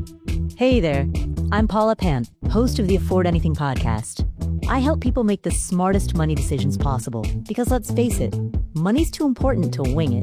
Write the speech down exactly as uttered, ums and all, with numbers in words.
Hey there, I'm Paula Pant, host of the Afford Anything podcast. I help people make the smartest money decisions possible because let's face it, money's too important to wing it.